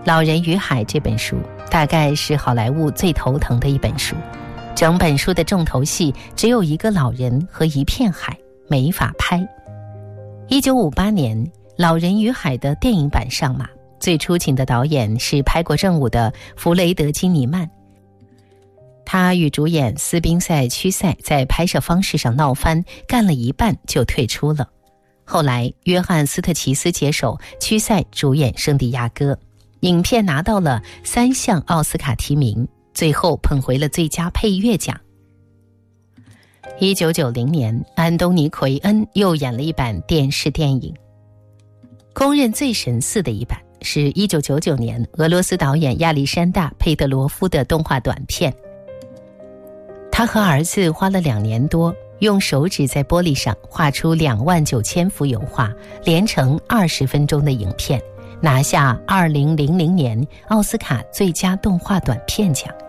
老人与海》这本书大概是好莱坞最头疼的一本书，整本书的重头戏只有一个老人和一片海，没法拍。1958年《老人与海》的电影版上马，最出请的导演是拍过《正午》的弗雷德·金尼曼。他与主演斯宾塞·屈塞在拍摄方式上闹翻，干了一半就退出了。后来约翰·斯特奇斯接手，屈塞主演《圣地亚哥》，影片拿到了3项奥斯卡提名，最后捧回了最佳配乐奖。1990年，安东尼·奎恩又演了一版电视电影，公认最神似的一版是1999年俄罗斯导演亚历山大·佩德罗夫的动画短片。他和儿子花了2年多，用手指在玻璃上画出29000幅油画，连成20分钟的影片，拿下2000年奥斯卡最佳动画短片奖。